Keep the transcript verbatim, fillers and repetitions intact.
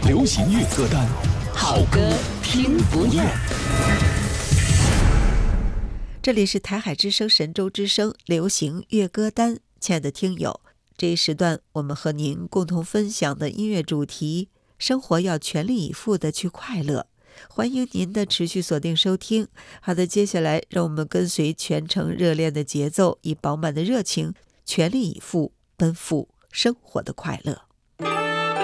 流行乐歌单，好歌听不厌。 这里是台海之声神州之声流行乐歌单，亲爱的听友，这一时段我们和您共同分享的音乐主题，生活要全力以赴的去快乐。欢迎您的持续锁定收听。好的，接下来让我们跟随全程热恋的节奏，以饱满的热情，全力以赴奔赴生活的快乐。